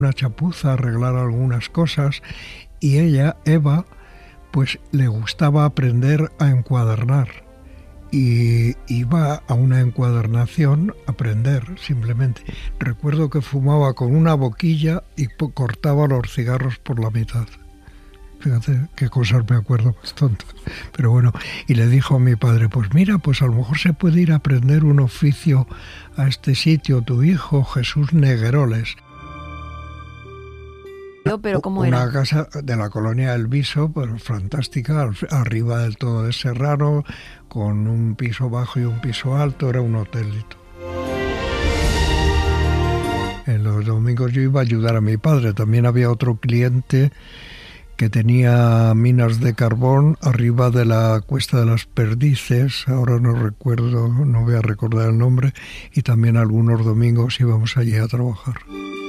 una chapuza, arreglar algunas cosas, y ella, Eva, pues le gustaba aprender a encuadernar. Y iba a una encuadernación a aprender, simplemente. Recuerdo que fumaba con una boquilla y cortaba los cigarros por la mitad. Fíjate qué cosas me acuerdo más tontas. Pero bueno, y le dijo a mi padre, pues mira, pues a lo mejor se puede ir a aprender un oficio a este sitio, tu hijo Jesús Negueroles. Pero ¿cómo una era? casa de la colonia del Viso, pero fantástica, arriba del todo de Serrano, con un piso bajo y un piso alto, era un hotelito. En los domingos yo iba a ayudar a mi padre. También había otro cliente que tenía minas de carbón arriba de la Cuesta de las Perdices, ahora no recuerdo, no voy a recordar el nombre, y también algunos domingos íbamos allí a trabajar.